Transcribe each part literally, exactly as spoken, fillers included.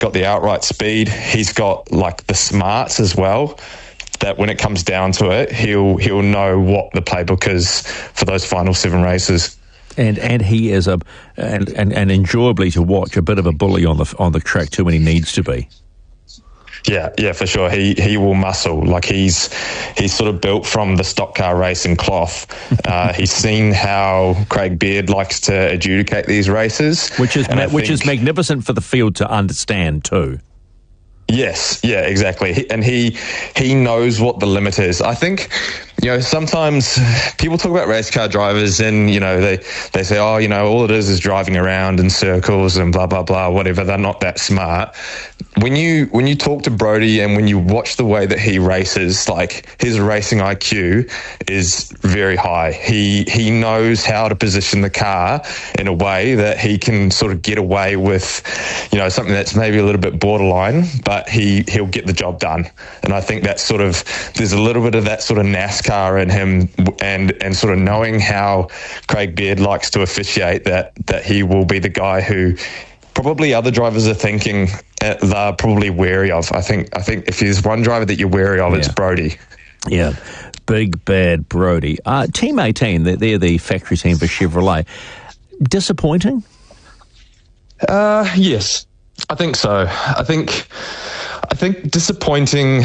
got the outright speed. He's got like the smarts as well, that when it comes down to it, he'll he'll know what the playbook is for those final seven races. And and he is a and, and, and enjoyably to watch, a bit of a bully on the on the track too when he needs to be. Yeah, yeah, for sure. He he will muscle. Like he's he's sort of built from the stock car racing cloth. Uh, he's seen how Craig Beard likes to adjudicate these races, which is ma- which think, is magnificent for the field to understand too. Yes, yeah, exactly. He, and he he knows what the limit is. I think, you know, sometimes people talk about race car drivers and, you know, they, they say, oh, you know, all it is is driving around in circles and blah, blah, blah, whatever. They're not that smart. When you when you talk to Brodie and when you watch the way that he races, like his racing I Q is very high. He he knows how to position the car in a way that he can sort of get away with, you know, something that's maybe a little bit borderline, but he, he'll get the job done. And I think that's sort of, there's a little bit of that sort of NASCAR in him, and, and sort of knowing how Craig Beard likes to officiate, that, that he will be the guy who probably other drivers are thinking uh, they're probably wary of. I think I think if there's one driver that you're wary of, yeah. it's Brodie. Yeah, big bad Brodie. Uh, Team eighteen, they're, they're the factory team for Chevrolet. Disappointing? Uh, yes, I think so. I think I think disappointing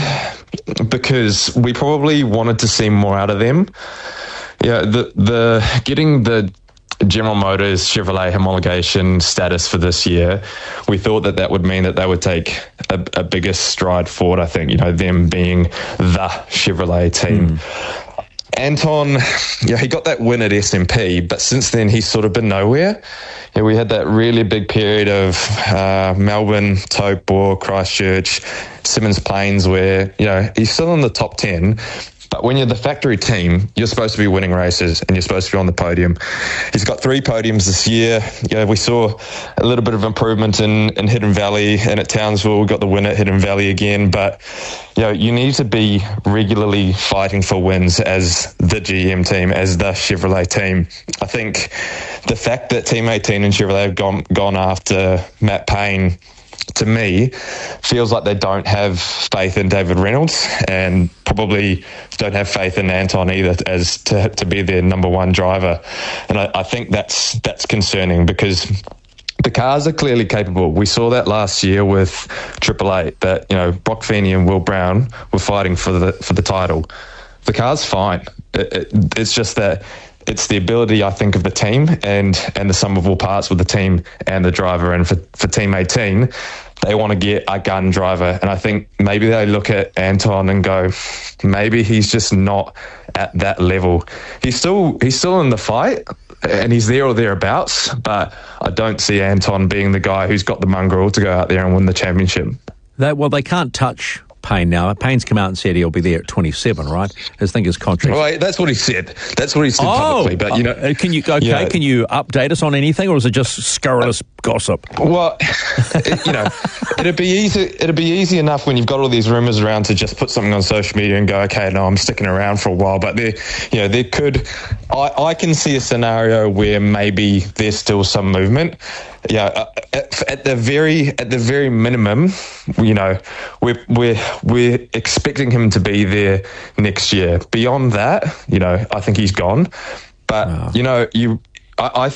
because we probably wanted to see more out of them. Yeah, the the getting the General Motors Chevrolet homologation status for this year, we thought that that would mean that they would take a, a bigger stride forward. I think, you know, them being the Chevrolet team. Mm. Anton, yeah, he got that win at S M P, but since then he's sort of been nowhere. Yeah, we had that really big period of uh, Melbourne, Taupo, Christchurch, Simmons Plains, where, you know, he's still in the top ten. But when you're the factory team, you're supposed to be winning races and you're supposed to be on the podium. He's got three podiums this year. You know, we saw a little bit of improvement in, in Hidden Valley, and at Townsville we got the win at Hidden Valley again. But, you know, you need to be regularly fighting for wins as the G M team, as the Chevrolet team. I think the fact that Team eighteen and Chevrolet have gone, gone after Matt Payne, to me, feels like they don't have faith in David Reynolds, and probably don't have faith in Anton either as to to be their number one driver. And I, I think that's that's concerning, because the cars are clearly capable. We saw that last year with Triple Eight, that, you know, Brock Feeney and Will Brown were fighting for the for the title. The car's fine. It, it, it's just that it's the ability, I think, of the team and and the sum of all parts with the team and the driver. And for, for Team eighteen, they want to get a gun driver. And I think maybe they look at Anton and go, maybe he's just not at that level. He's still he's still in the fight and he's there or thereabouts, but I don't see Anton being the guy who's got the mongrel to go out there and win the championship. They, well, they can't touch Payne now. Payne's come out and said he'll be there at twenty-seven, right? I think his contract. Well, that's what he said. That's what he said oh, publicly. But, you know, uh, can you okay? Yeah. Can you update us on anything, or is it just scurrilous uh, gossip? Well, it, you know, it'd be easy. It'd be easy enough when you've got all these rumors around to just put something on social media and go, okay, no, I'm sticking around for a while. But there, you know, there could. I, I can see a scenario where maybe there's still some movement. Yeah, uh, at, at the very at the very minimum, you know, we're we're we're expecting him to be there next year. Beyond that, you know, I think he's gone. But wow. you know, you, I, I